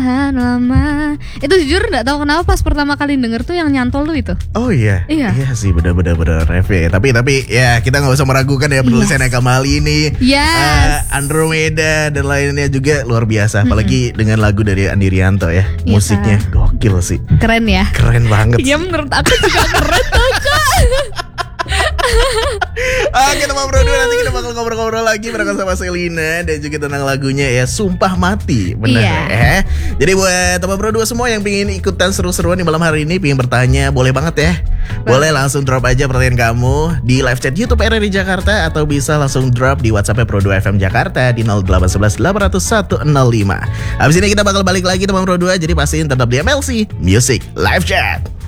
Tahan lama. Itu jujur gak tahu kenapa pas pertama kali denger tuh yang nyantol tuh itu. Oh iya. Iya. Iya sih bener-bener ref ya. Tapi ya kita gak usah meragukan ya penulisan Eka Mali ini. Yes. Andromeda dan lainnya juga luar biasa. Apalagi dengan lagu dari Andi Rianto ya. Iya. Musiknya gokil sih. Keren ya. Keren banget Iya sih. menurut aku juga keren tuh Kak. Oke teman Bro 2, nanti kita bakal ngobrol-ngobrol lagi bareng sama Selina dan juga tentang lagunya ya Sumpah Mati. Benar ya. Jadi buat teman Bro 2 semua yang pingin ikutan seru-seruan di malam hari ini, pingin bertanya, boleh banget ya. Boleh langsung drop aja pertanyaan kamu di live chat YouTube RRI Jakarta, atau bisa langsung drop di WhatsApp Pro 2 FM Jakarta di 0811 800 105. Habis ini kita bakal balik lagi teman Bro 2, jadi pastiin tetap di MLC Music Live Chat.